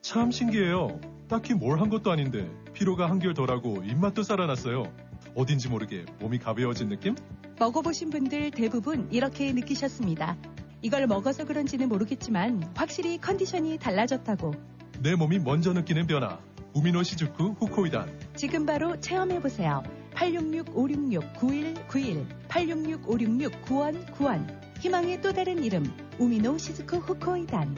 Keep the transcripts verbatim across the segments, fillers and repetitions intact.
참 신기해요. 딱히 뭘 한 것도 아닌데 피로가 한결 덜하고 입맛도 살아났어요. 어딘지 모르게 몸이 가벼워진 느낌? 먹어보신 분들 대부분 이렇게 느끼셨습니다. 이걸 먹어서 그런지는 모르겠지만 확실히 컨디션이 달라졌다고. 내 몸이 먼저 느끼는 변화. 우미노 시즈쿠 후코이단. 지금 바로 체험해보세요. 팔육육 오육육 구일구일 팔육육 오육육 구일구일 희망의 또 다른 이름 우미노 시즈쿠 후코이단.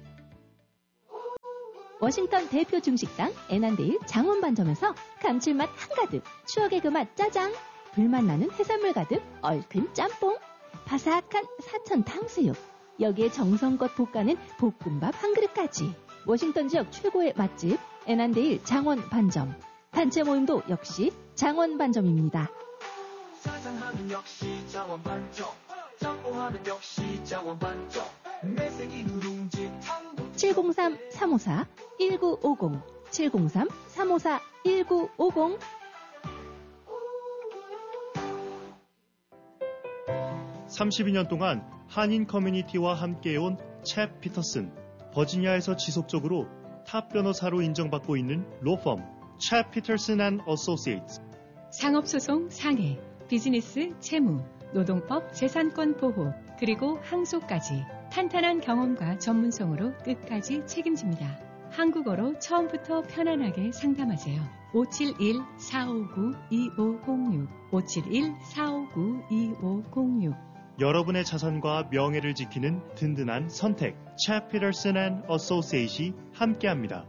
워싱턴 대표 중식당 애난데일 장원반점에서 감칠맛 한가득 추억의 그 맛 짜장, 불맛 나는 해산물 가득 얼큰 짬뽕, 바삭한 사천 탕수육, 여기에 정성껏 볶아낸 볶음밥 한 그릇까지. 워싱턴 지역 최고의 맛집 애난데일 장원반점. 단체 모임도 역시 장원반점입니다. 사장하면 역시 장원반점, 짬뽕하면 역시 장원반점. 매생이 누룽지 탕 칠공삼 삼오사 일구오공 칠공삼 삼오사 일구오공. 삼십이 년 동안 한인 커뮤니티와 함께해온 챕 피터슨. 버지니아에서 지속적으로 탑 변호사로 인정받고 있는 로펌 챕 피터슨 앤 어소시에이츠. 상업소송 상해, 비즈니스 채무, 노동법 재산권 보호, 그리고 항소까지 탄탄한 경험과 전문성으로 끝까지 책임집니다. 한국어로 처음부터 편안하게 상담하세요. 오칠일 사오구 이오공육 오칠일 사오구 이오공육. 여러분의 자산과 명예를 지키는 든든한 선택 챕 피터슨 앤 어소시에이츠이 함께합니다.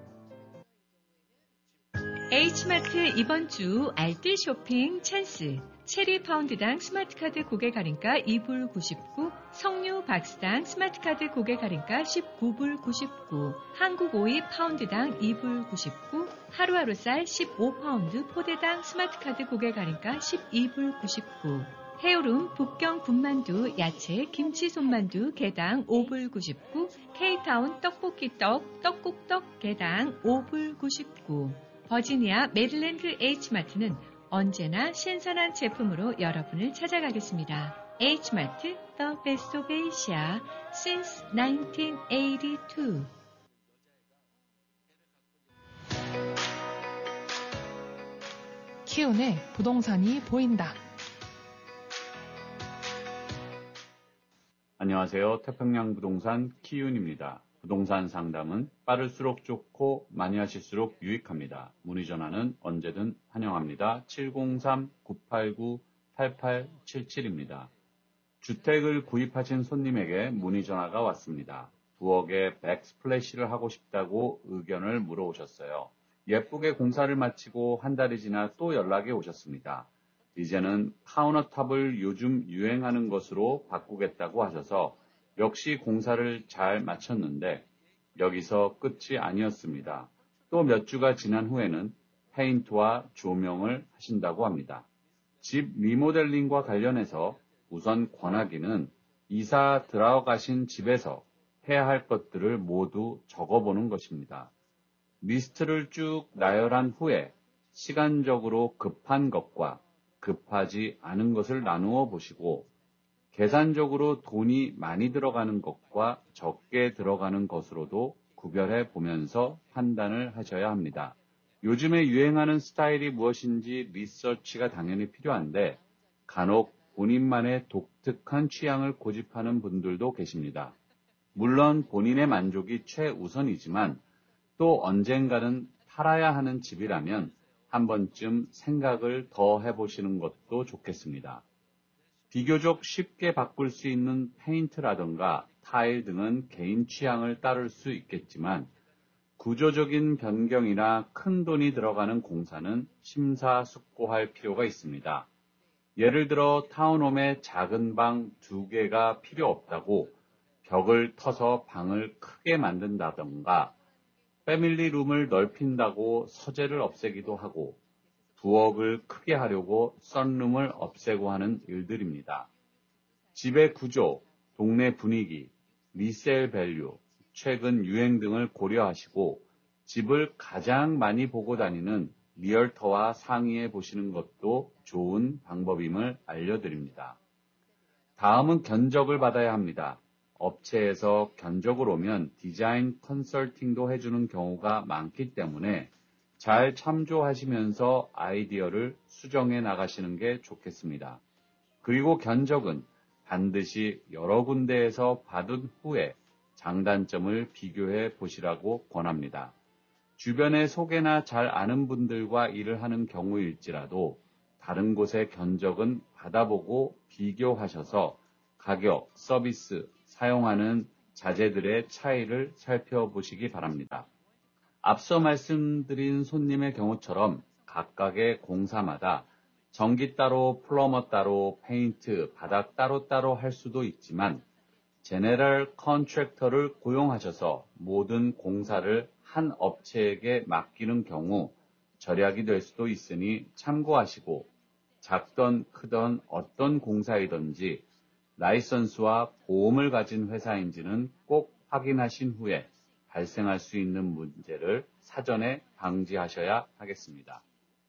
H마트 이번 주 알뜰 쇼핑 찬스. 체리 파운드당 스마트카드 고객 할인가 이 불 구십구, 석류 박스당 스마트카드 고객 할인가 십구 불 구십구, 한국 오이 파운드당 이 불 구십구, 하루하루 쌀 십오 파운드 포대당 스마트카드 고객 할인가 십이 불 구십구, 해오름 북경 군만두, 야채, 김치 손만두 개당 오 불 구십구, K타운 떡볶이 떡, 떡국떡 개당 오 불 구십구. 버지니아 메릴랜드 H마트는 언제나 신선한 제품으로 여러분을 찾아가겠습니다. H마트, The Best of Asia, since 나인틴 에이티투. 키운의 부동산이 보인다. 안녕하세요. 태평양 부동산 키윤입니다. 부동산 상담은 빠를수록 좋고 많이 하실수록 유익합니다. 문의 전화는 언제든 환영합니다. 칠공삼 구팔구 팔팔칠칠입니다. 주택을 구입하신 손님에게 문의 전화가 왔습니다. 부엌에 백스플래시를 하고 싶다고 의견을 물어오셨어요. 예쁘게 공사를 마치고 한 달이 지나 또 연락이 오셨습니다. 이제는 카운터탑을 요즘 유행하는 것으로 바꾸겠다고 하셔서 역시 공사를 잘 마쳤는데 여기서 끝이 아니었습니다. 또 몇 주가 지난 후에는 페인트와 조명을 하신다고 합니다. 집 리모델링과 관련해서 우선 권하기는 이사 들어가신 집에서 해야 할 것들을 모두 적어보는 것입니다. 리스트를 쭉 나열한 후에 시간적으로 급한 것과 급하지 않은 것을 나누어 보시고 계산적으로 돈이 많이 들어가는 것과 적게 들어가는 것으로도 구별해 보면서 판단을 하셔야 합니다. 요즘에 유행하는 스타일이 무엇인지 리서치가 당연히 필요한데 간혹 본인만의 독특한 취향을 고집하는 분들도 계십니다. 물론 본인의 만족이 최우선이지만 또 언젠가는 팔아야 하는 집이라면 한 번쯤 생각을 더 해보시는 것도 좋겠습니다. 비교적 쉽게 바꿀 수 있는 페인트라던가 타일 등은 개인 취향을 따를 수 있겠지만 구조적인 변경이나 큰 돈이 들어가는 공사는 심사숙고할 필요가 있습니다. 예를 들어 타운홈에 작은 방 두 개가 필요 없다고 벽을 터서 방을 크게 만든다던가 패밀리룸을 넓힌다고 서재를 없애기도 하고 부엌을 크게 하려고 썬룸을 없애고 하는 일들입니다. 집의 구조, 동네 분위기, 리세일 밸류, 최근 유행 등을 고려하시고 집을 가장 많이 보고 다니는 리얼터와 상의해 보시는 것도 좋은 방법임을 알려드립니다. 다음은 견적을 받아야 합니다. 업체에서 견적을 오면 디자인 컨설팅도 해주는 경우가 많기 때문에 잘 참조하시면서 아이디어를 수정해 나가시는 게 좋겠습니다. 그리고 견적은 반드시 여러 군데에서 받은 후에 장단점을 비교해 보시라고 권합니다. 주변에 소개나 잘 아는 분들과 일을 하는 경우일지라도 다른 곳의 견적은 받아보고 비교하셔서 가격, 서비스, 사용하는 자재들의 차이를 살펴보시기 바랍니다. 앞서 말씀드린 손님의 경우처럼 각각의 공사마다 전기 따로, 플러머 따로, 페인트, 바닥 따로따로 할 수도 있지만 제네럴 컨트랙터를 고용하셔서 모든 공사를 한 업체에게 맡기는 경우 절약이 될 수도 있으니 참고하시고 작던 크던 어떤 공사이든지 라이선스와 보험을 가진 회사인지는 꼭 확인하신 후에 발생할 수 있는 문제를 사전에 방지하셔야 하겠습니다.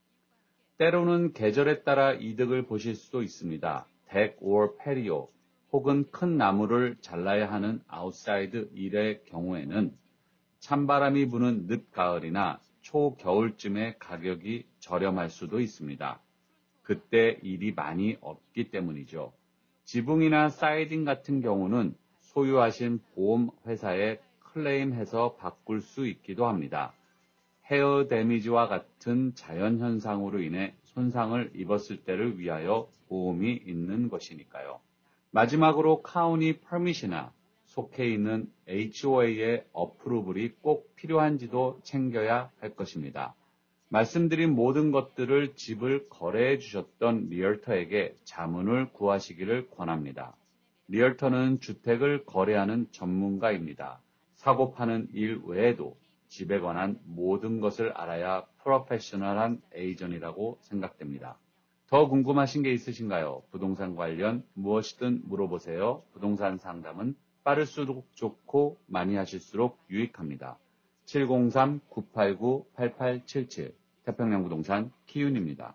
때로는 계절에 따라 이득을 보실 수도 있습니다. 덱 or 페리오 혹은 큰 나무를 잘라야 하는 아웃사이드 일의 경우에는 찬바람이 부는 늦가을이나 초겨울쯤에 가격이 저렴할 수도 있습니다. 그때 일이 많이 없기 때문이죠. 지붕이나 사이딩 같은 경우는 소유하신 보험 회사에 클레임해서 바꿀 수 있기도 합니다. 헤어 데미지와 같은 자연현상으로 인해 손상을 입었을 때를 위하여 보험이 있는 것이니까요. 마지막으로 카운티 퍼밋이나 속해 있는 에이치오에이의 어프루블이 꼭 필요한지도 챙겨야 할 것입니다. 말씀드린 모든 것들을 집을 거래해 주셨던 리얼터에게 자문을 구하시기를 권합니다. 리얼터는 주택을 거래하는 전문가입니다. 사고 파는 일 외에도 집에 관한 모든 것을 알아야 프로페셔널한 에이전이라고 생각됩니다. 더 궁금하신 게 있으신가요? 부동산 관련 무엇이든 물어보세요. 부동산 상담은 빠를수록 좋고 많이 하실수록 유익합니다. 칠공삼 구팔구 팔팔칠칠 태평양 부동산 키윤입니다.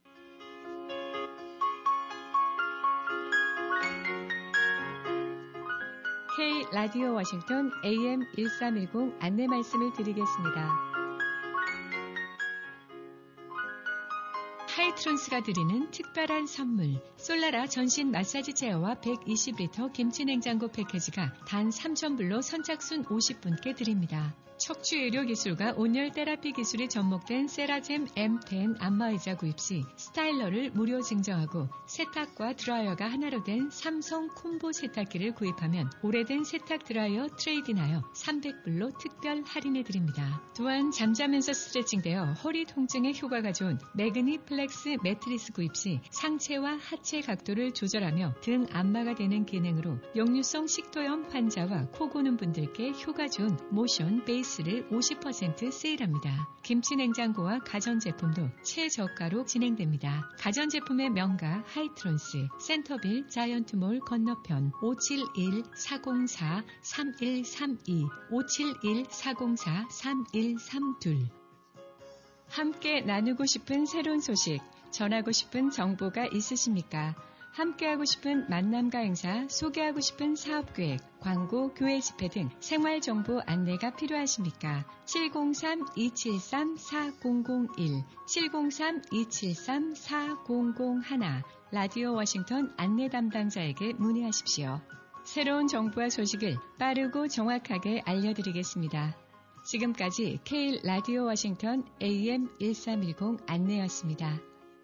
K 라디오 워싱턴 에이엠 일삼일공 안내 말씀을 드리겠습니다. 하이트론스가 드리는 특별한 선물, 솔라라 전신 마사지 체어와 백이십 리터 김치 냉장고 패키지가 단 삼천 불로 선착순 오십 분께 드립니다. 척추 의료 기술과 온열 테라피 기술이 접목된 세라젬 엠 텐 안마의자 구입 시 스타일러를 무료 증정하고 세탁과 드라이어가 하나로 된 삼성 콤보 세탁기를 구입하면 오래된 세탁 드라이어 트레이드인하여 삼백 불로 특별 할인해 드립니다. 또한 잠자면서 스트레칭되어 허리 통증에 효과가 좋은 매그니 플렉스 매트리스 구입 시 상체와 하체 각도를 조절하며 등 안마가 되는 기능으로 역류성 식도염 환자와 코 고는 분들께 효과 좋은 모션 베이스 를 오십 퍼센트 세일합니다. 김치 냉장고와 가전제품도 최저가로 진행됩니다. 가전제품의 명가 하이트론스, 센터빌 자이언트몰 건너편 오칠일 사공사 삼일삼이 오칠일 사공사 삼일삼이 함께 나누고 싶은 새로운 소식, 전하고 싶은 정보가 있으십니까? 함께하고 싶은 만남과 행사, 소개하고 싶은 사업계획, 광고, 교회 집회 등 생활정보 안내가 필요하십니까? 칠공삼 이칠삼 사공공일, 칠공삼 이칠삼 사공공일 라디오 워싱턴 안내 담당자에게 문의하십시오. 새로운 정보와 소식을 빠르고 정확하게 알려드리겠습니다. 지금까지 K 라디오 워싱턴 에이엠 일삼일공 안내였습니다.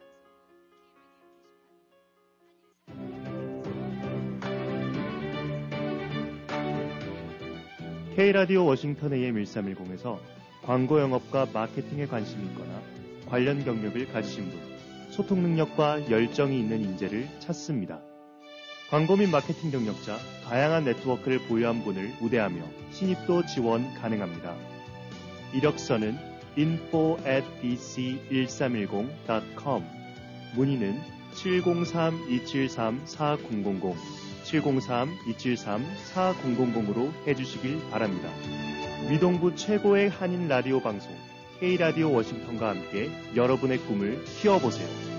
K라디오 워싱턴 에이엠 일삼일공에서 광고 영업과 마케팅에 관심이 있거나 관련 경력을 가지신 분, 소통 능력과 열정이 있는 인재를 찾습니다. 광고 및 마케팅 경력자, 다양한 네트워크를 보유한 분을 우대하며 신입도 지원 가능합니다. 이력서는 인포 앳 비씨 일삼일공 닷 컴, 문의는 칠공삼 이칠삼 사공공공, 칠공삼 이칠삼 사공공공으로 해주시길 바랍니다. 미동부 최고의 한인 라디오 방송 K라디오 워싱턴과 함께 여러분의 꿈을 키워보세요.